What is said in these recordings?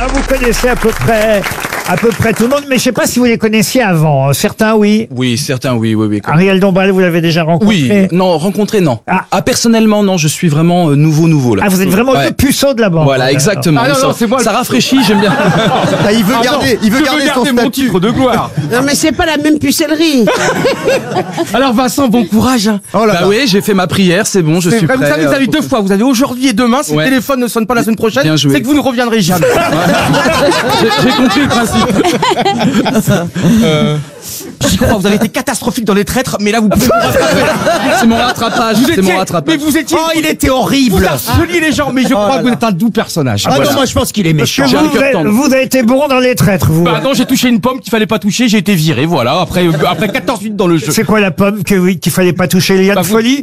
vous connaissez à peu près tout le monde, mais je ne sais pas si vous les connaissiez avant. Certains, oui. Oui, certains, oui. Ariel Dombal, vous l'avez déjà rencontré? Oui, non, rencontré, non. Ah. Personnellement, non, je suis vraiment nouveau, là. Ah, vous êtes vraiment le puceau de la bande. Voilà, exactement. Ah, non, c'est moi ça rafraîchit, j'aime bien. Ah, il veut garder son mon statut. titre de gloire. Non, mais c'est pas la même pucellerie. Alors Vincent, bon courage. Oh là Bah là. oui, j'ai fait ma prière, c'est bon, je suis prêt. Vous savez, vous avez deux fois. Vous avez aujourd'hui et demain. Si Ouais. le téléphone ne sonne pas la semaine prochaine, Bien joué. c'est que vous ne reviendrez jamais. J'ai compris le principe. J'y crois, vous avez été catastrophique dans les traîtres, mais là vous pouvez vous rattraper. C'est mon rattrapage, c'est mon rattrapage. Mais vous étiez. Oh, il était horrible. Vous harceliez les gens, mais je crois que vous êtes un doux personnage. Ah non, moi je pense qu'il est méchant. J'ai un cœur Vous, tendre. vous avez été bon dans les traîtres, vous. Bah non, j'ai touché une pomme qu'il fallait pas toucher, j'ai été viré, voilà, après 14 minutes dans le jeu. C'est quoi la pomme qu'il fallait pas toucher, Liane Bah, vous- Folie?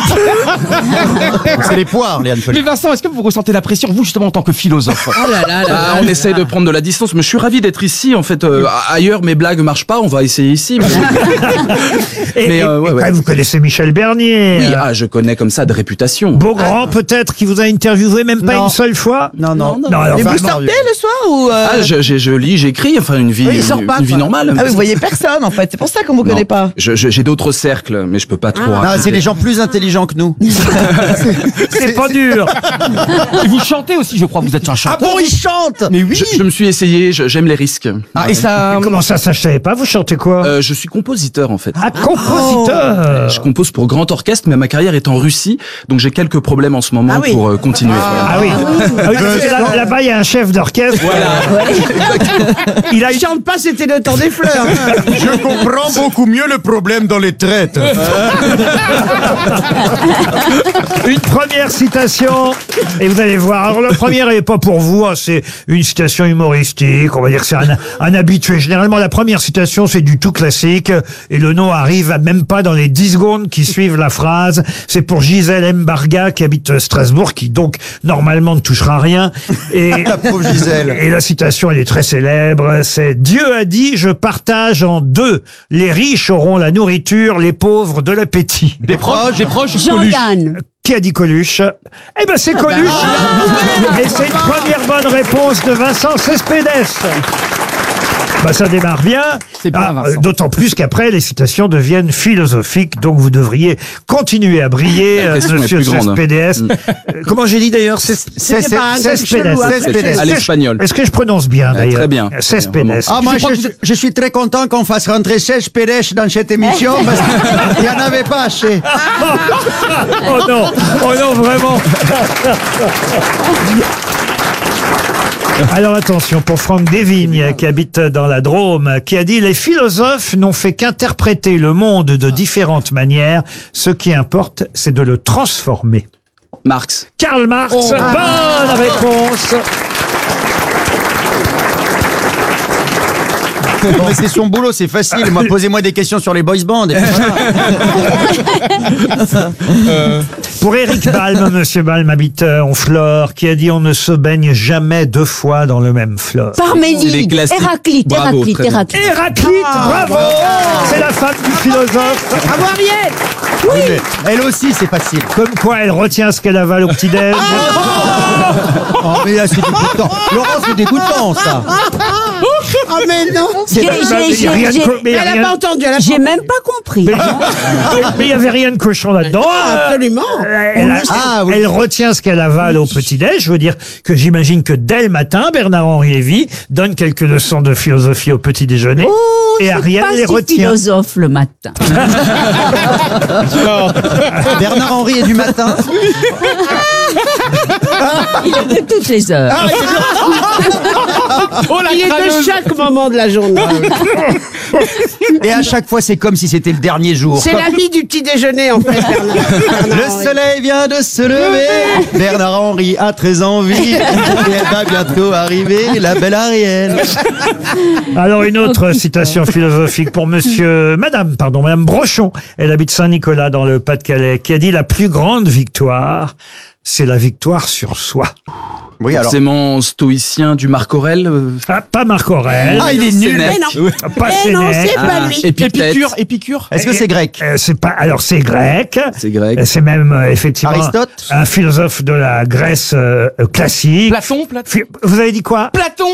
C'est les poires, Léane Folie. Mais Vincent, est-ce que vous ressentez la pression, vous justement en tant que philosophe? Oh là là là. Ah, on essaye de prendre de la distance, mais je suis ravi d'être ici. En fait, ailleurs mes blagues marchent pas, on va essayer ici. Mais, ouais. quand même, vous connaissez Michel Bernier. Oui, je connais comme ça de réputation. Beaugrand, peut-être, qui vous a interviewé même pas Non. une seule fois? Non. alors, Et vous vraiment, sortez le soir ou Je lis, j'écris, enfin une vie, il sort pas, une vie quoi. normale. Ah, vous voyez personne en fait. C'est pour ça qu'on vous Non. connaît pas. J'ai d'autres cercles, mais je peux pas trop. Ah, raconter. c'est les gens plus intelligents que nous. c'est pas dur. Et vous chantez aussi, je crois, vous êtes un Ah chanteur. bon, il chante. Mais oui. Je me suis essayé, j'aime les risques. Ah, et ça. Comment ça, je savais pas? Vous chantez quoi? Je suis compositeur en fait. Ah, compositeur. Je compose pour grand orchestre, mais ma carrière est en Russie, donc j'ai quelques problèmes en ce moment Ah oui. pour continuer. Ah oui. Ah oui, parce que là-bas, il y a un chef d'orchestre. Il Il chante pas, c'était le temps des fleurs. Je comprends beaucoup mieux le problème dans les traites. une première citation, et vous allez voir. Alors, la première, elle n'est pas pour vous, hein, c'est une citation humoristique. On va dire que c'est un habitué. Généralement, la première citation, c'est du tout classique, et le nom arrive à même pas dans les 10 secondes qui suivent la phrase. C'est pour Gisèle Mbarga, qui habite Strasbourg, qui donc, normalement, ne touchera rien. Et, La pauvre Gisèle. et la citation, elle est très célèbre. C'est: Dieu a dit, je partage en deux. Les riches auront la nourriture, les pauvres de l'appétit. Des proches, Coluche. Jean-Yann. Qui a dit Coluche? Eh ben, c'est Coluche. Et c'est une première bonne réponse de Vincent Cespedes. Bah, ça démarre bien. C'est bien, Vincent. D'autant plus qu'après, les citations deviennent philosophiques. Donc, vous devriez continuer à briller, La question est monsieur plus grande. Cespedes. Comment j'ai dit d'ailleurs? C'était pas un gars chelou, hein. Cespedes. À l'espagnol. Est-ce que je prononce bien d'ailleurs? Très bien. Cespedes. Ah, moi, je suis très content qu'on fasse rentrer 16 Pérèches dans cette émission parce qu'il n'y en avait pas assez. Oh non, vraiment. Alors attention, pour Franck Desvignes, qui habite dans la Drôme, qui a dit: les philosophes n'ont fait qu'interpréter le monde de différentes manières. Ce qui importe, c'est de le transformer. Marx. Karl Marx, bonne réponse. Non, mais c'est son boulot, c'est facile. Moi, posez-moi des questions sur les boys bands. Et puis voilà. Pour Éric Balme, monsieur Balme habite Honfleur, qui a dit: on ne se baigne jamais deux fois dans le même fleuve. C'est les Parménide. classiques. Héraclite. Bravo, Héraclite. très bien. Héraclite. Héraclite, bravo. C'est la femme du philosophe. Bravo Ariel. Oui, mais elle aussi, c'est facile. Comme quoi elle retient ce qu'elle avale au petit-déj. Oh, mais là, c'est dégoûtant. Laurent, c'est dégoûtant, ça. Oh mais non. J'ai Elle a pas entendu. Elle a j'ai pas... même pas compris. Mais il n'y avait rien de cochon là-dedans. Absolument. Elle retient ce qu'elle avale au petit-déj. Je veux dire que j'imagine que dès le matin, Bernard-Henri Lévy donne quelques leçons de philosophie au petit-déjeuner. Oh, Et c'est Ariel pas les si retient. philosophe le matin. Bernard-Henri est du matin. Il est de toutes les heures. Oh la Il est de crâneuse. chaque moment de la journée. Et à chaque fois, c'est comme si c'était le dernier jour. C'est la vie du petit déjeuner en fait. Le soleil vient de se lever. Bernard-Henri a très envie. Et elle va bientôt arriver, la belle Ariel. Alors une autre citation philosophique pour Madame Brochon. Elle habite Saint-Nicolas dans le Pas-de-Calais, qui a dit: la plus grande victoire, c'est la victoire sur soi. Oui, alors. Forcément stoïcien du Marc Aurèle. Ah, pas Marc Aurèle. Ah, il est nul. Sénèque. Mais non. Pas Mais non, Sénèque. c'est pas lui. Épictète. Épicure. Est-ce que c'est grec? C'est pas. Alors c'est grec. C'est grec. C'est même effectivement Aristote? un philosophe de la Grèce classique. Platon. Vous avez dit quoi? Platon.